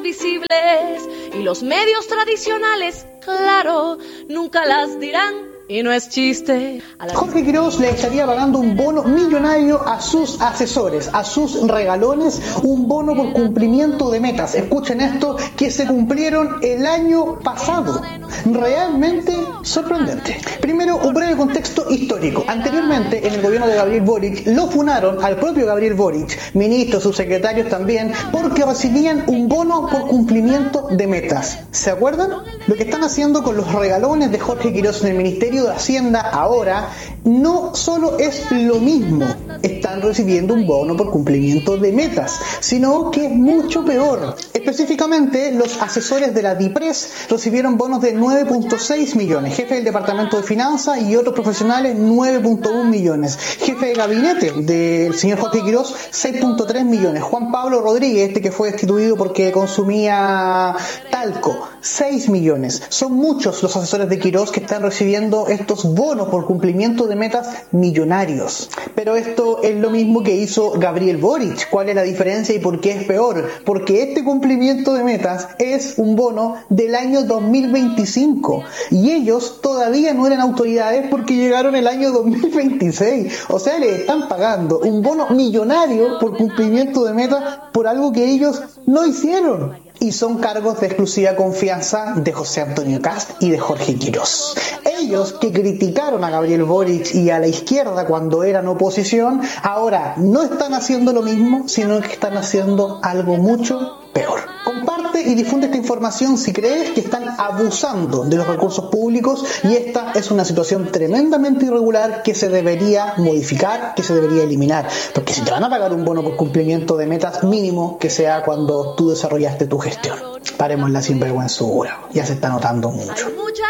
visibles y los medios tradicionales, claro, nunca las dirán. Y no es chiste. Jorge Quirós le estaría pagando un bono millonario a sus asesores, a sus regalones, un bono por cumplimiento de metas. Escuchen esto, que se cumplieron el año pasado. Realmente sorprendente. Primero, un breve contexto histórico. Anteriormente, en el gobierno de Gabriel Boric, lo funaron al propio Gabriel Boric, ministros, subsecretarios también, porque recibían un bono por cumplimiento de metas. ¿Se acuerdan? Lo que están haciendo con los regalones de Jorge Quirós en el Ministerio de Hacienda ahora no solo es lo mismo, están recibiendo un bono por cumplimiento de metas, sino que es mucho peor. Específicamente, los asesores de la DIPRES recibieron bonos de 9.6 millones, jefe del Departamento de Finanzas y otros profesionales 9.1 millones, jefe de gabinete del señor Jorge Quirós 6.3 millones, Juan Pablo Rodríguez, este que fue destituido porque consumía talco, 6 millones. Son muchos los asesores de Quirós que están recibiendo estos bonos por cumplimiento de metas millonarios. Pero esto es lo mismo que hizo Gabriel Boric. ¿Cuál es la diferencia y por qué es peor? Porque este cumplimiento de metas es un bono del año 2025 y ellos todavía no eran autoridades porque llegaron el año 2026. O sea, le están pagando un bono millonario por cumplimiento de metas por algo que ellos no hicieron. Y son cargos de exclusiva confianza de José Antonio Kast y de Jorge Quirós. Ellos que criticaron a Gabriel Boric y a la izquierda cuando eran oposición, ahora no están haciendo lo mismo, sino que están haciendo algo mucho peor. Comparte y difunde esta información si crees que están abusando de los recursos públicos y esta es una situación tremendamente irregular que se debería modificar, que se debería eliminar. Porque si te van a pagar un bono por cumplimiento de metas, mínimo que sea cuando tú desarrollaste tu gestión. Paremos la sinvergüenzura, ya se está notando mucho.